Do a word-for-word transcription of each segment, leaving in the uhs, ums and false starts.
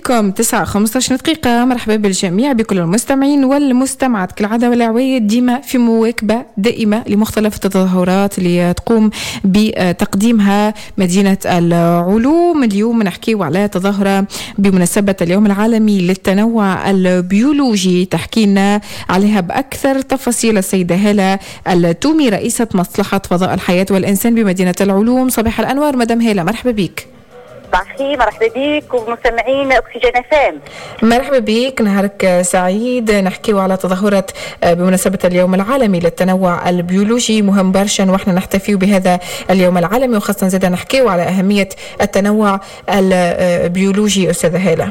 بكم تسعة خمسة عشر دقيقة. مرحبا بالجميع، بكل المستمعين والمستمعات كالعادة والعوية ديما في مواكبة دائمة لمختلف التظاهرات اللي تقوم بتقديمها مدينة العلوم. اليوم نحكيو على تظاهرة بمناسبة اليوم العالمي للتنوع البيولوجي، تحكي لنا عليها بأكثر تفاصيل السيدة هالة التومي رئيسة مصلحة فضاء الحياة والإنسان بمدينة العلوم. صباح الأنوار مدام هالة، مرحبا بك. صحيح، مرحبا بك ومستمعين أكسجين فام. مرحبا بك، نهارك سعيد. نحكيو على تظاهرة بمناسبة اليوم العالمي للتنوع البيولوجي، مهم برشا واحنا نحتفيو بهذا اليوم العالمي، وخاصة زيدا نحكيو على أهمية التنوع البيولوجي. أستاذة هالة،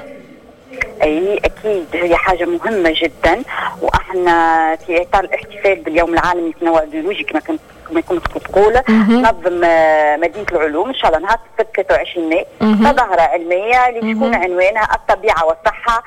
اي اكيد هي حاجه مهمه جدا، واحنا في اطار الاحتفال باليوم العالمي للتنوع البيولوجي كما كنت كما كنت تقول نظم مدينه العلوم ان شاء الله نهار ثلاثة وعشرين ماي تظاهره علميه اللي تكون عنوانها الطبيعه والصحه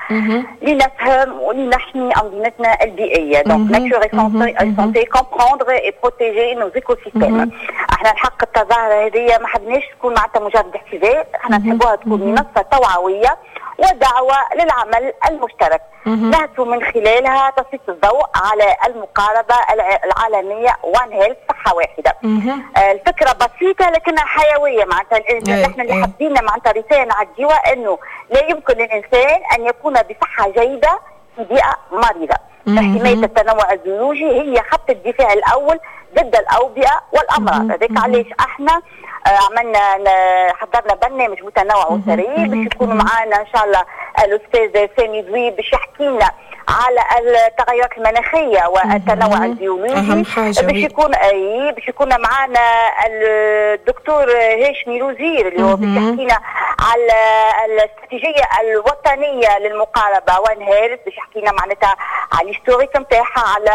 لنفهم ولنحمي انظمتنا البيئيه. دونك ناتور اي سانتي كومبروندر اي بروتيجي نو ايكو سيستيم. احنا الحق التظاهره هذه ما حبناش تكون معناتها مجرد احتفال، احنا نحبوها تكون منصه توعويه ودعوة للعمل المشترك نهتف من خلالها تسليط الضوء على المقاربة العالمية وان هيلث صحة واحدة. آه الفكرة بسيطة لكنها حيوية، معناتها احنا اللي حابين معناتها رسالة نعديوها انه لا يمكن للإنسان ان يكون بصحة جيدة في بيئة مريضة. حماية التنوع البيولوجي هي خط الدفاع الأول ضد الأوبئة والأمراض. هذاك علاش احنا عملنا حضرنا برنامج متنوع وثري باش يكونوا معنا ان شاء الله الاستاذ سامي ذوي باش يحكي لنا على التغيرات المناخيه والتنوع البيولوجي، باش يكون اي باش يكون معنا الدكتور هاشمي الوزير اللي هو باش يحكي لنا على الاستراتيجيه الوطنيه للمقاربه وان هيلث، باش يحكي لنا معناتها على الهيستوريك نتاعها، على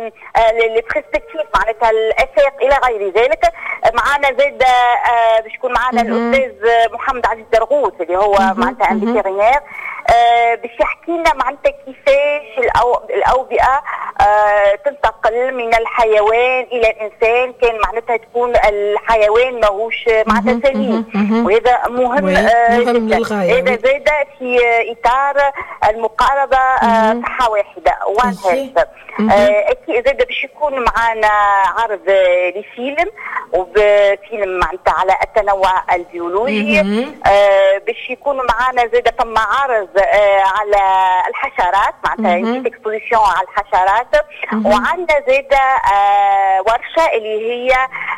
لي برسبكتيف معناتها الافاق الى غير ذلك. معنا زاد آه باش يكون معنا الاستاذ محمد عزيز درغوث اللي هو معناتها ان فيترينير آه باش يحكي لنا معناتها كيفاش الأو... الاوبئه آه تنتقل من الحيوان الى الانسان، كان معناتها تكون الحيوان ماهوش معناتها سليم، وهذا مهم آه مهم للغايه. هذا زاد في اطار المقاربه آه صحه واحده وان هيلث. اكيد زاد باش يكون معنا عرض لفيلم وبفيلم معناتها على التنوع البيولوجي. آه باش يكونوا معنا زاد ثم عرض آه على الحشرات معناتها اكسبوزيسيون على الحشرات، وعندنا زاد آه ورشه اللي هي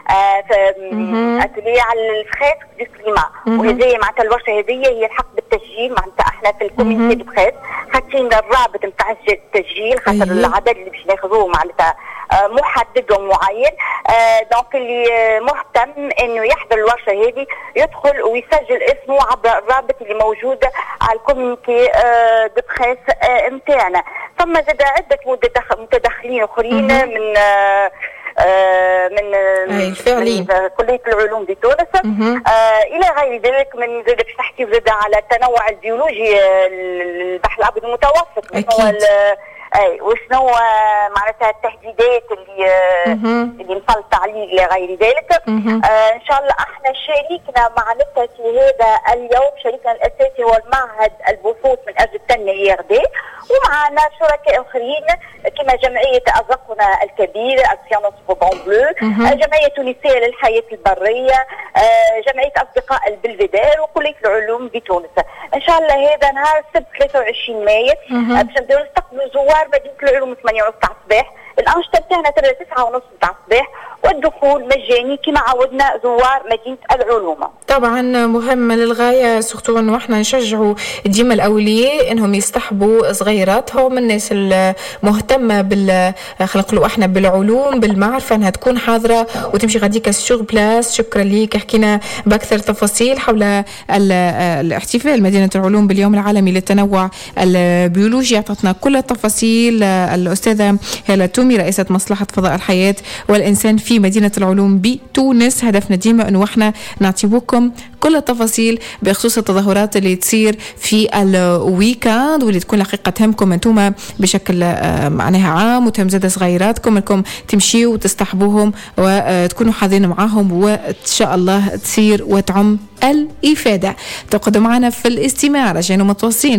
آه اتولي على الفخاخ دو كليما، وهذه معناتها الورشه هذه هي الحق بالتسجيل. معناتها احنا في الكوميتي دو بريس حاطين الرابط نتاع التسجيل خاطر العدد اللي باش ناخذوه معناتها محدد ومعين. آه دونك اللي مهتم انه يحضر الورشه هذه يدخل ويسجل اسمه عبر الرابط اللي موجود على الكوميونيتي آه دو بريس نتاعنا. آه ثم زاد عده متدخلين اخرين من آه آه من, من كليه العلوم بتونس آه الى غير ذلك. من زاد باش نحكي زاد على التنوع البيولوجي البحر الابيض المتوسط، اي وشنو معناتها التهديدات اللي اللي نسلط عليه الى غير ذلك. آه ان شاء الله احنا شاركنا معناتها في هذا اليوم، شريكنا الاساسي هو المعهد البحوث من اجل التنميه غداء، ومعنا شركاء اخرين كما جمعيه ازقنا الكبير اسيانوس بوبون بلو، جمعيه تونسيه للحياه البريه، آه جمعيه اصدقاء البلفيدير، وكليه العلوم بتونس. ان شاء الله هذا نهار السبت ثلاثة وعشرين ماي باش نبداو نستقبلوا زوار مدينة العلوم ثمانية ونص تاع الصباح. الأنشطة بتاعنا تبدا تسعة ونص تاع الصباح، والدخول مجاني كما عودنا زوار مدينة العلوم. طبعا مهم للغاية، سورتو انه احنا نشجعوا ديما الاولياء انهم يصطحبوا صغيراتهم، الناس المهتمة بال خلينا نقولوا احنا بالعلوم بالمعرفة انها تكون حاضرة وتمشي غاديكا سور بلاس. شكرا ليك، حكينا باكثر تفاصيل حول الاحتفال مدينة العلوم باليوم العالمي للتنوع البيولوجي. اعطتنا كل التفاصيل الاستاذة هالة تومي رئيسة مصلحة فضاء الحياة والإنسان في مدينة العلوم بتونس. هدفنا ديما أنه احنا نعطيوكم كل التفاصيل بخصوص التظاهرات اللي تصير في الويكاند واللي تكون الحقيقة تهمكم أنتم بشكل معناها عام، وتهم زاد صغيراتكم انكم تمشيوا وتستحبوهم وتكونوا حاضرين معاهم، وإن شاء الله تصير وتعم الإفادة. تقعدوا معنا في الاستماع، رجعنا متواصلين.